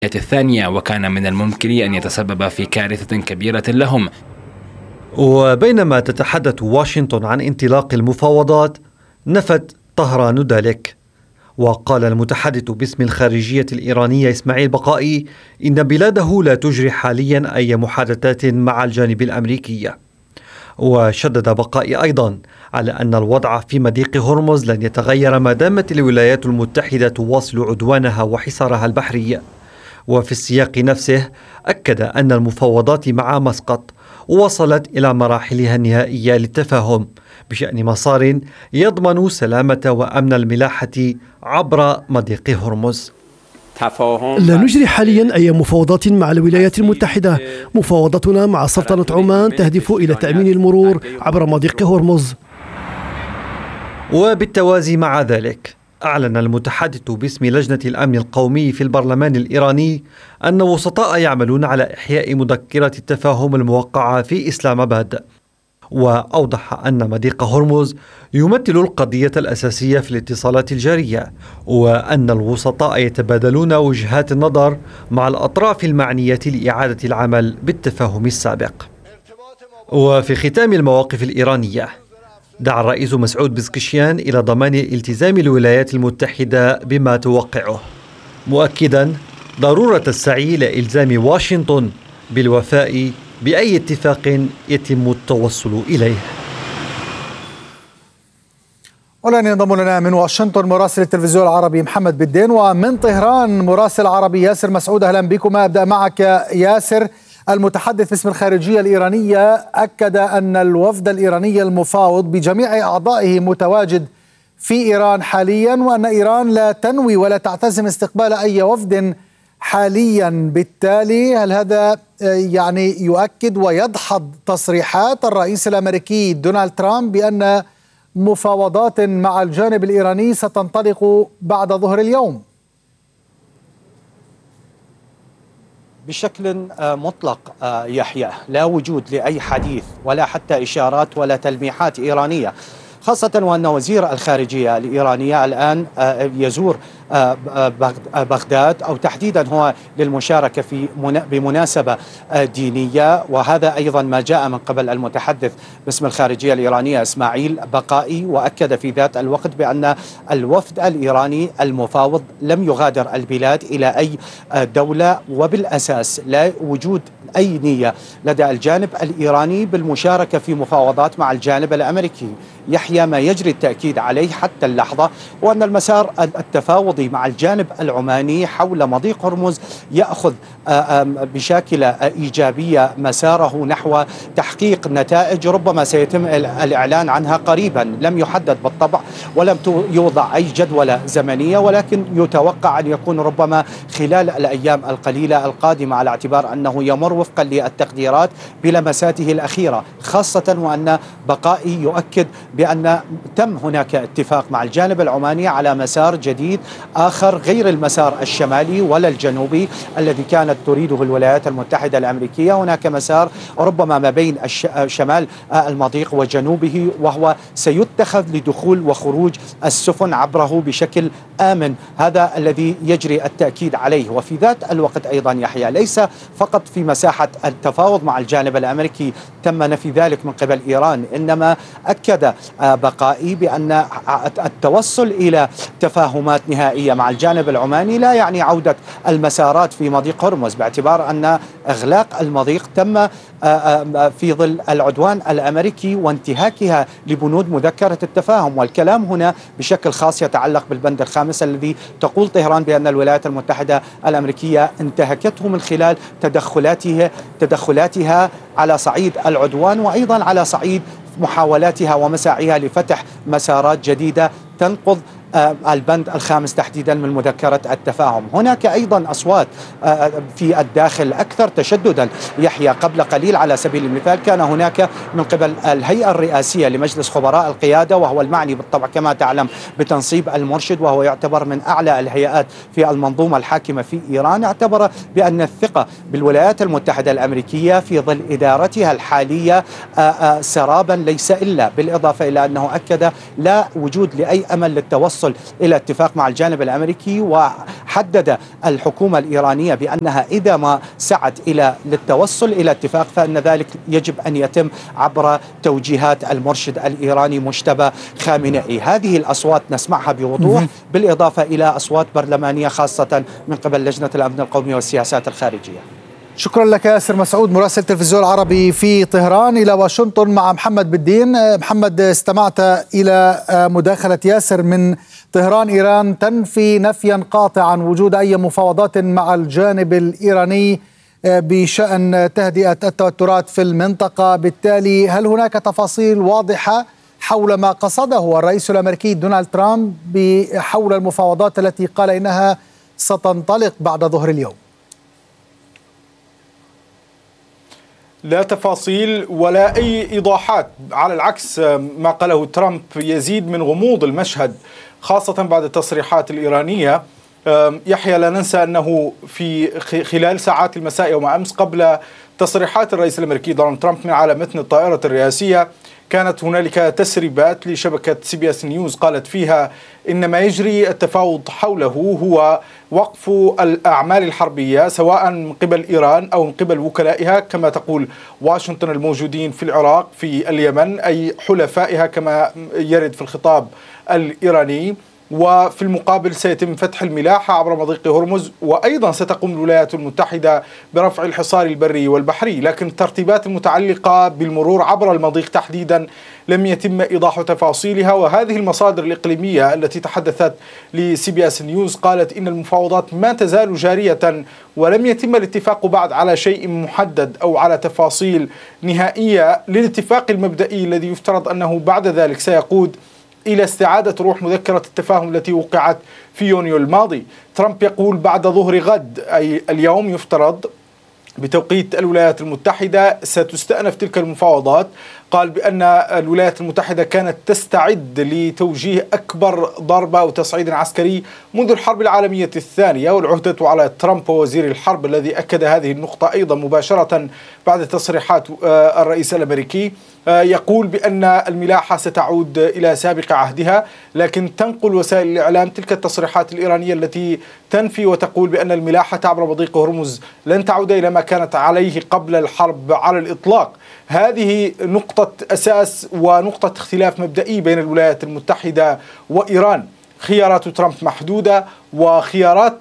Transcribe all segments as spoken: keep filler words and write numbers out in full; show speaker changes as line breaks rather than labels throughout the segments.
الثانية، وكان من الممكن أن يتسبب في كارثة كبيرة لهم.
وبينما تتحدث واشنطن عن انطلاق المفاوضات، نفت طهران ذلك. وقال المتحدث باسم الخارجية الإيرانية إسماعيل بقائي إن بلاده لا تجري حاليا أي محادثات مع الجانب الأمريكي. وشدد بقائي أيضا على أن الوضع في مضيق هرمز لن يتغير ما دامت الولايات المتحدة تواصل عدوانها وحصارها البحري. وفي السياق نفسه أكد أن المفاوضات مع مسقط وصلت إلى مراحلها النهائية للتفاهم بشأن مسار يضمن سلامة وأمن الملاحة عبر مضيق هرمز.
لا نجري حاليا أي مفاوضات مع الولايات المتحدة. مفاوضتنا مع سلطنة عمان تهدف إلى تأمين المرور عبر مضيق هرمز.
وبالتوازي مع ذلك، أعلن المتحدث باسم لجنة الأمن القومي في البرلمان الإيراني أن وسطاء يعملون على إحياء مذكرة التفاهم الموقعة في إسلام آباد. وأوضح أن مضيق هرمز يمثل القضية الأساسية في الاتصالات الجارية، وأن الوسطاء يتبادلون وجهات النظر مع الأطراف المعنية لإعادة العمل بالتفاهم السابق. وفي ختام المواقف الإيرانية، دعا الرئيس مسعود بزكشيان إلى ضمان التزام الولايات المتحدة بما توقعه، مؤكدا ضرورة السعي لإلزام واشنطن بالوفاء بأي اتفاق يتم التوصل إليه.
والآن ينضم لنا من واشنطن مراسل التلفزيون العربي محمد بالدين، ومن طهران مراسل عربي ياسر مسعود. أهلا بكم. أبدأ معك ياسر. المتحدث باسم الخارجية الإيرانية أكد أن الوفد الإيراني المفاوض بجميع أعضائه متواجد في إيران حاليا، وأن إيران لا تنوي ولا تعتزم استقبال أي وفد حاليا. بالتالي هل هذا يعني يؤكد ويدحض تصريحات الرئيس الأمريكي دونالد ترامب بأن مفاوضات مع الجانب الإيراني ستنطلق بعد ظهر اليوم؟
بشكل مطلق يحيى، لا وجود لأي حديث ولا حتى إشارات ولا تلميحات إيرانية، خاصة وأن وزير الخارجية الإيرانية الآن يزور بغداد، أو تحديدا هو للمشاركة في بمناسبة دينية. وهذا أيضا ما جاء من قبل المتحدث باسم الخارجية الإيرانية إسماعيل بقائي، وأكد في ذات الوقت بأن الوفد الإيراني المفاوض لم يغادر البلاد إلى أي دولة، وبالأساس لا وجود أي نية لدى الجانب الإيراني بالمشاركة في مفاوضات مع الجانب الأمريكي. يحيى ما يجري التأكيد عليه حتى اللحظة وأن المسار التفاوضي مع الجانب العماني حول مضيق هرمز يأخذ بشكل إيجابية مساره نحو تحقيق نتائج ربما سيتم الإعلان عنها قريبا. لم يحدد بالطبع ولم يوضع أي جدولة زمنية، ولكن يتوقع أن يكون ربما خلال الأيام القليلة القادمة، على اعتبار أنه يمر وفقا للتقديرات بلمساته الأخيرة، خاصة وأن بقائي يؤكد بأن تم هناك اتفاق مع الجانب العماني على مسار جديد آخر غير المسار الشمالي ولا الجنوبي الذي كانت تريده الولايات المتحدة الأمريكية. هناك مسار ربما ما بين شمال المضيق وجنوبه، وهو سيتخذ لدخول وخروج السفن عبره بشكل آمن. هذا الذي يجري التأكيد عليه. وفي ذات الوقت أيضا يحيى، ليس فقط في مساحة التفاوض مع الجانب الأمريكي تم نفي ذلك من قبل إيران، إنما أكد بقائي بأن التوصل إلى تفاهمات نهائية مع الجانب العماني لا يعني عودة المسارات في مضيق هرمز، باعتبار أن إغلاق المضيق تم في ظل العدوان الأمريكي وانتهاكها لبنود مذكرة التفاهم. والكلام هنا بشكل خاص يتعلق بالبند الخامس الذي تقول طهران بأن الولايات المتحدة الأمريكية انتهكته من خلال تدخلاتها تدخلاتها على صعيد العدوان، وأيضا على صعيد محاولاتها ومساعيها لفتح مسارات جديدة تنقض البند الخامس تحديدا من مذكرة التفاهم. هناك أيضا أصوات في الداخل أكثر تشددا. يحيى قبل قليل على سبيل المثال كان هناك من قبل الهيئة الرئاسية لمجلس خبراء القيادة، وهو المعني بالطبع كما تعلم بتنصيب المرشد، وهو يعتبر من أعلى الهيئات في المنظومة الحاكمة في إيران، اعتبر بأن الثقة بالولايات المتحدة الأمريكية في ظل إدارتها الحالية سرابا ليس إلا، بالإضافة إلى أنه أكد لا وجود لأي أمل للتوصل التوصل إلى اتفاق مع الجانب الأمريكي، وحدد الحكومة الإيرانية بأنها إذا ما سعت إلى للتوصل إلى اتفاق فإن ذلك يجب أن يتم عبر توجيهات المرشد الإيراني مجتبى خامنئي. هذه الأصوات نسمعها بوضوح، بالإضافة إلى أصوات برلمانية خاصة من قبل لجنة الأمن القومي والسياسات الخارجية.
شكرا لك ياسر مسعود مراسل التلفزيون العربي في طهران. إلى واشنطن مع محمد بالدين. محمد، استمعت إلى مداخلة ياسر من طهران. إيران تنفي نفيا قاطعا وجود أي مفاوضات مع الجانب الإيراني بشأن تهدئة التوترات في المنطقة. بالتالي هل هناك تفاصيل واضحة حول ما قصده الرئيس الأمريكي دونالد ترامب حول المفاوضات التي قال إنها ستنطلق بعد ظهر اليوم؟
لا تفاصيل ولا أي إيضاحات، على العكس ما قاله ترامب يزيد من غموض المشهد، خاصة بعد التصريحات الإيرانية. يحيى لا ننسى أنه في خلال ساعات المساء يوم أمس قبل تصريحات الرئيس الأمريكي دونالد ترامب من على متن الطائرة الرئاسية كانت هنالك تسريبات لشبكة سي بي اس نيوز قالت فيها إن ما يجري التفاوض حوله هو وقف الأعمال الحربية سواء من قبل إيران أو من قبل وكلائها كما تقول واشنطن الموجودين في العراق في اليمن، أي حلفائها كما يرد في الخطاب الإيراني. وفي المقابل سيتم فتح الملاحة عبر مضيق هرمز، وأيضا ستقوم الولايات المتحدة برفع الحصار البري والبحري. لكن الترتيبات المتعلقة بالمرور عبر المضيق تحديدا لم يتم إيضاح تفاصيلها. وهذه المصادر الإقليمية التي تحدثت لسي بي اس نيوز قالت إن المفاوضات ما تزال جارية ولم يتم الاتفاق بعد على شيء محدد أو على تفاصيل نهائية للاتفاق المبدئي الذي يفترض أنه بعد ذلك سيقود إلى استعادة روح مذكرة التفاهم التي وقعت في يونيو الماضي. ترامب يقول بعد ظهر غد أي اليوم يفترض بتوقيت الولايات المتحدة ستستأنف تلك المفاوضات. قال بأن الولايات المتحدة كانت تستعد لتوجيه أكبر ضربة أو تصعيد عسكري منذ الحرب العالمية الثانية، والعهدة على ترامب ووزير الحرب الذي أكد هذه النقطة أيضا مباشرة بعد تصريحات الرئيس الأمريكي. يقول بأن الملاحة ستعود إلى سابق عهدها، لكن تنقل وسائل الإعلام تلك التصريحات الإيرانية التي تنفي وتقول بأن الملاحة عبر مضيق هرمز لن تعود إلى ما كانت عليه قبل الحرب على الإطلاق. هذه نقطة أساس ونقطة اختلاف مبدئي بين الولايات المتحدة وإيران. خيارات ترامب محدودة، وخيارات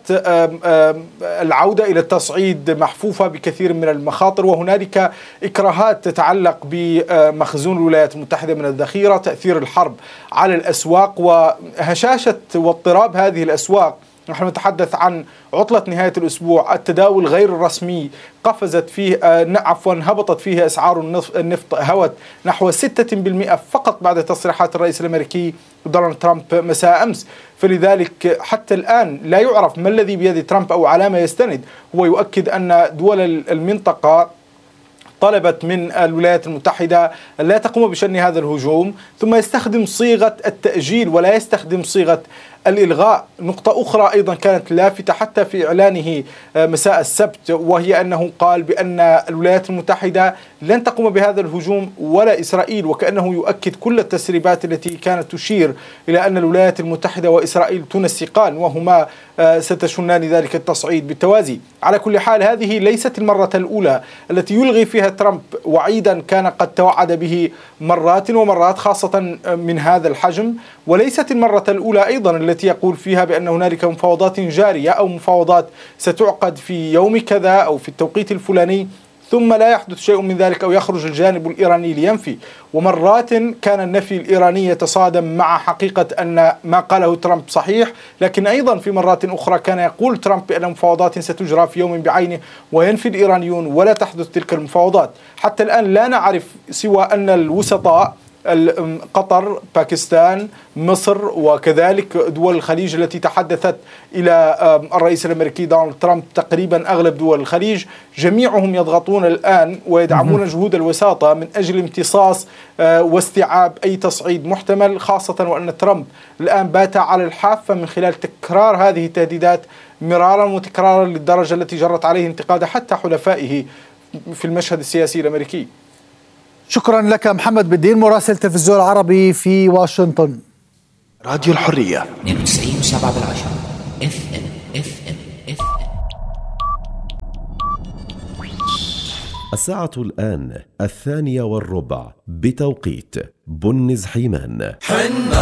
العودة إلى التصعيد محفوفة بكثير من المخاطر، وهنالك إكراهات تتعلق بمخزون الولايات المتحدة من الذخيرة، تأثير الحرب على الأسواق وهشاشة واضطراب هذه الأسواق. نحن نتحدث عن عطلة نهاية الأسبوع، التداول غير الرسمي قفزت فيه عفوا هبطت فيه أسعار النفط، هوت نحو ستة بالمئة فقط بعد تصريحات الرئيس الأمريكي دونالد ترامب مساء أمس. فلذلك حتى الآن لا يعرف ما الذي بيد ترامب أو على ما يستند. هو يؤكد أن دول المنطقة طلبت من الولايات المتحدة لا تقوم بشن هذا الهجوم، ثم يستخدم صيغة التأجيل ولا يستخدم صيغة الإلغاء. نقطة أخرى أيضا كانت لافتة حتى في إعلانه مساء السبت، وهي أنه قال بأن الولايات المتحدة لن تقوم بهذا الهجوم ولا إسرائيل، وكأنه يؤكد كل التسريبات التي كانت تشير إلى أن الولايات المتحدة وإسرائيل تنسقان وهما ستشنان ذلك التصعيد بالتوازي. على كل حال هذه ليست المرة الأولى التي يلغي فيها ترامب وعيدا كان قد توعد به مرات ومرات خاصة من هذا الحجم، وليست المرة الأولى أيضا التي يقول فيها بأن هنالك مفاوضات جارية أو مفاوضات ستعقد في يوم كذا أو في التوقيت الفلاني ثم لا يحدث شيء من ذلك أو يخرج الجانب الإيراني لينفي. ومرات كان النفي الإيراني يتصادم مع حقيقة أن ما قاله ترامب صحيح، لكن أيضا في مرات أخرى كان يقول ترامب بأن مفاوضات ستجرى في يوم بعينه وينفي الإيرانيون ولا تحدث تلك المفاوضات. حتى الآن لا نعرف سوى أن الوسطاء قطر، باكستان، مصر وكذلك دول الخليج التي تحدثت إلى الرئيس الأمريكي دونالد ترامب، تقريبا أغلب دول الخليج جميعهم يضغطون الآن ويدعمون جهود الوساطة من أجل امتصاص واستيعاب أي تصعيد محتمل، خاصة وأن ترامب الآن بات على الحافة من خلال تكرار هذه التهديدات مرارا وتكرارا للدرجة التي جرت عليه انتقاد حتى حلفائه في المشهد السياسي الأمريكي.
شكرا لك محمد بالدين مراسل التلفزيون العربي في واشنطن.
راديو الحرية
اثنين وتسعين وسبعة بالعشرة اف ام اف ام اف ام.
الساعة الآن الثانية والربع بتوقيت بنز حيمان.